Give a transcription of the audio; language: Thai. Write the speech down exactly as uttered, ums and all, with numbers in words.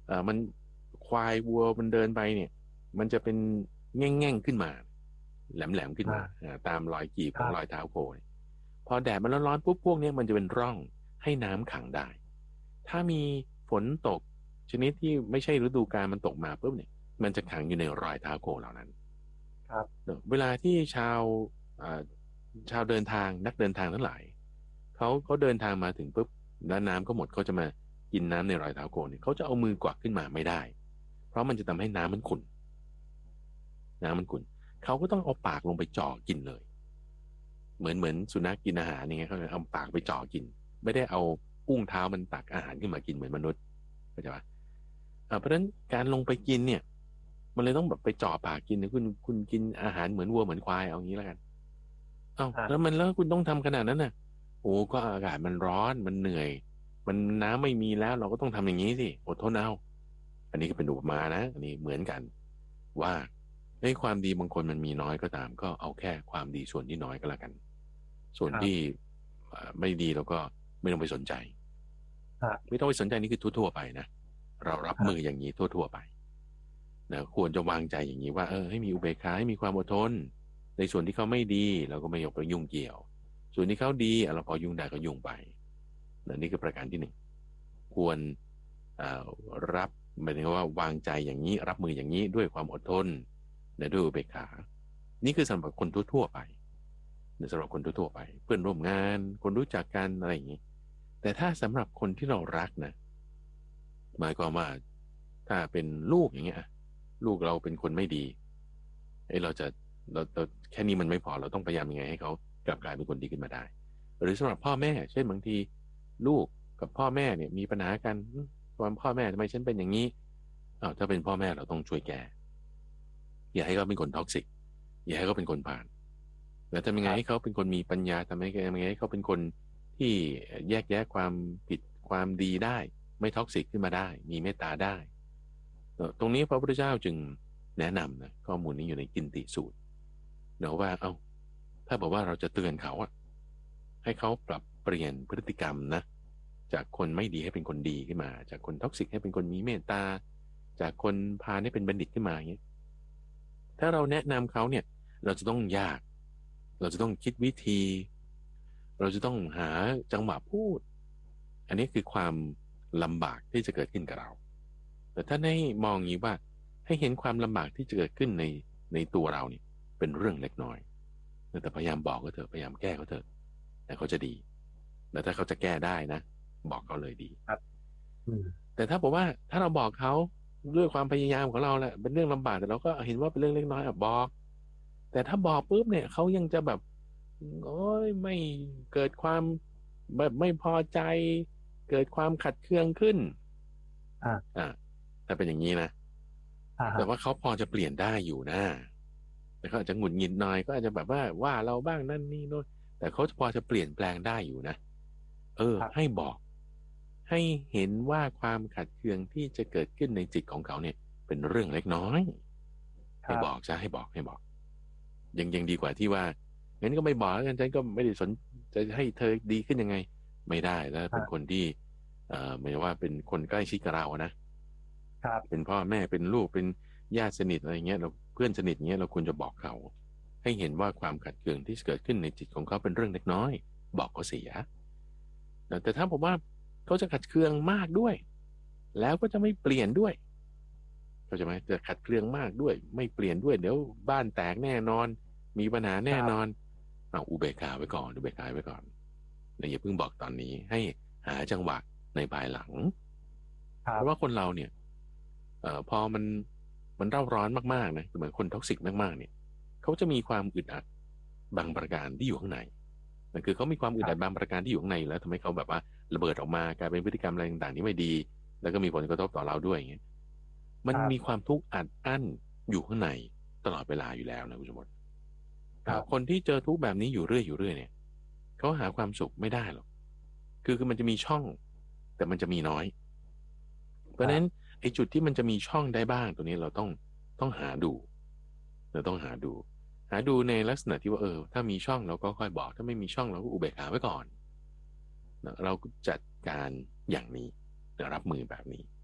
เอ่อมันควายวัวมันเดินไปเนี่ยมันจะเป็นแง่งๆขึ้นมาแหลมๆขึ้นมาอ่าอ่าตามรอยกีบของรอยครับเท้าโคเนี่ยพอแดดมันร้อนๆปุ๊บพวกเนี้ยมันจะเป็นร่องให้น้ำขังได้ถ้ามีฝนตกชนิดที่ไม่ใช่ฤดูกาลมันตกมาปุ๊บเนี่ยมันจะขังอยู่ในรอยเท้าโคเหล่านั้นครับเวลาที่ชาวอ่าชาวเดินทางนักเดินทางทั้งหลายเขาเขาเดินทางมาถึงปุ๊บแล้วน้ำก็หมดเขาจะมากินน้ำในรอยเท้าโคเนี่ยเขาจะเอามือกวักขึ้นมาไม่ได้เพราะมันจะทำให้น้ำมันขุ่นน้ำมันขุ่นเขาก็ต้องเอาปากลงไปจ่อกินเลยเหมือนเหมือนสุนัขกินอาหารอย่างเงี้ยเขาจะเอาปากไปจ่อกินไม่ได้เอาอุ้งเท้ามันตักอาหารขึ้นมากินเหมือนมนุษย์เข้าใจปะอ่าเพราะฉะนั้นการลงไปกินเนี่ยมันเลยต้องแบบไปจ่อปากกินนะคุณคุณกินอาหารเหมือนวัวเหมือนควายเอางี้แล้วกัน เอ้าแล้วอ่ามันแล้วคุณต้องทำขนาดนั้นน่ะโอ้ก็อากาศมันร้อนมันเหนื่อยมันน้ำไม่มีแล้วเราก็ต้องทำอย่างนี้สิอดทนเอาอันนี้ก็เป็นอุปมานะอันนี้เหมือนกันว่าในความดีบางคนมันมีน้อยก็ตามก็เอาแค่ความดีส่วนที่น้อยก็แล้วกันส่วนที่ครับเอ่อไม่ดีเราก็ไม่ต้องไปสนใจครับไม่ต้องไปสนใจนี่คือทั่วๆไปนะเรารับครับมืออย่างนี้ทั่วๆไปนะควรจะวางใจอย่างนี้ว่าเออให้มีอุเบกขาให้มีความอดทนในส่วนที่เขาไม่ดีเราก็ไม่ยกไปยุ่งเกี่ยว ส่วนที่เขาดีเราพอยุ่งได้ก็ยุ่งไปนนี่คือประการที่หนึ่งควรรับหมายถึงว่าวางใจอย่างนี้รับมืออย่างนี้ด้วยความอดทนและด้วยอุเบกขานี่คือสำหรับคนทั่วๆไปสำหรับคนทั่วๆไปเพื่อนร่วมงานคนรู้จักกันอะไรอย่างนี้แต่ถ้าสำหรับคนที่เรารักนะหมายความว่าถ้าเป็นลูกอย่างเงี้ยลูกเราเป็นคนไม่ดีเอ้เราจะเราเราแค่นี้มันไม่พอเราต้องพยายามยังไงให้เขากลับกลายเป็นคนดีขึ้นมาได้ หรือสำหรับพ่อแม่เช่นบางทีลูกกับพ่อแม่เนี่ยมีปัญหากันตอนพ่อแม่ทำไมฉันเป็นอย่างนี้อ้าวถ้าเป็นพ่อแม่เราต้องช่วยแก้อย่าให้เขาเป็นคนท็อกซิกอย่าให้เขาเป็นคนผ่านแล้วทำยังไงให้เขาครับเป็นคนมีปัญญาทำยังไงให้เขาเป็นคนที่แยกแยะความผิดความดีได้ไม่ท็อกซิกขึ้นมาได้มีเมตตาได้เอ่อตรงนี้พระพุทธเจ้าจึงแนะนำนะข้อมูลนี้อยู่ในกินติสูตรเดี๋ยวว่าเอาถ้าบอกว่าเราจะเตือนเขาอะ ให้เขาปรับเปลี่ยนพฤติกรรมนะจากคนไม่ดีให้เป็นคนดีขึ้นมาจากคนท็อกซิกให้เป็นคนมีเมตตาจากคนพาลให้เป็นบัณฑิตขึ้นมาอย่างเงี้ยถ้าเราแนะนำเขาเนี่ยเราจะต้องยากเราจะต้องคิดวิธีเราจะต้องหาจังหวะพูดอันนี้คือความลำบากที่จะเกิดขึ้นกับเราแต่ถ้าให้มองอย่างนี้ว่าให้เห็นความลำบากที่จะเกิดขึ้นในในตัวเราเนี่ยเป็นเรื่องเล็กน้อยแต่พยายามบอกก็เถอะพยายามแก้ก็เถอะแต่เขาจะดี แล้วถ้าเขาจะแก้ได้นะบอกเขาเลยดีครับอืมแต่ถ้าบอกว่าถ้าเราบอกเขาด้วยความพยายามของเราแหละเป็นเรื่องลำบากแต่เราก็เห็นว่าเป็นเรื่องเล็กน้อยอ่ะบอกแต่ถ้าบอกปุ๊บเนี่ยเขายังจะแบบโอ้ยไม่เกิดความแบบไม่พอใจเกิดความขัดเคืองขึ้นอ่าอ่าถ้าเป็นอย่างนี้นะอ่าฮะแต่ว่าเขาพอจะเปลี่ยนได้อยู่นะแต่เขาอาจจะหงุดหงิดหน่อยก็อาจจะแบบว่าว่าเราบ้างนั่นนี่โน่นแต่เขาพอจะเปลี่ยนแปลงได้อยู่นะเออครับให้บอก ให้เห็นว่าความขัดเคืองที่จะเกิดขึ้นในจิตของเขาเนี่ยเป็นเรื่องเล็กน้อยให้บอกครับซะให้บอกให้บอกยังยังดีกว่าที่ว่างั้นก็ไม่บอกแล้วกันฉันก็ไม่ได้สนจะให้เธอดีขึ้นยังไงไม่ได้แล้วเป็นคนครับที่เอ่อหมายว่าเป็นคนใกล้ชิดกับเรานะครับเป็นพ่อแม่เป็นลูกเป็นญาติสนิทอะไรเงี้ยเราเพื่อนสนิทเงี้ยเราควรจะบอกเขาให้เห็นว่าความขัดเคืองที่เกิดขึ้นในจิตของเขาเป็นเรื่องเล็กน้อยบอกเขาเสีย แต่ถ้าผมว่าเขาจะขัดเคืองมากด้วยแล้วก็จะไม่เปลี่ยนด้วยเข้าใจไหมจะขัดเคืองมากด้วยไม่เปลี่ยนด้วยเดี๋ยวบ้านแตกแน่นอนมีปัญหาคแน่นอนรับเอาอุเบกขาไว้ก่อนอุเบกขาไว้ก่อนอย่าเพิ่งบอกตอนนี้ให้หาจังหวะในภายหลังเพราะว่าครับคนเราเนี่ยเอ่อพอมันมันเร่าร้อนมากๆนะเหมือนคนท็อกซิกมากๆเนี่ยเขาจะมีความอึดอัดบางประการที่อยู่ข้างใน นั่นคือเขามีความอึดอัดบางครับประการที่อยู่ข้างในอยู่แล้วทำให้เขาแบบว่าระเบิดออกมากลายเป็นพฤติกรรมอะไรต่างๆที่ไม่ดีแล้วก็มีผลกระทบต่อเราด้วยอย่างเงี้ยมันมีครับความทุกข์อัดอั้นอยู่ข้างในตลอดเวลาอยู่แล้วนะคุณสมบัติครับคนที่เจอทุกข์แบบนี้อยู่เรื่อยอยู่เรื่อยเนี่ยเขาหาความสุขไม่ได้หรอกคือคือมันจะมีช่องแต่มันจะมีน้อยเพราะฉะนั้นครับไอ้จุดที่มันจะมีช่องได้บ้างตัวนี้เราต้องต้องหาดูเราต้องหาดูหาดูในลักษณะที่ว่าเออถ้ามีช่องเราก็ค่อยบอกถ้าไม่มีช่องเราก็อุเบกขาไว้ก่อน เราจัดการอย่างนี้รับมือแบบนี้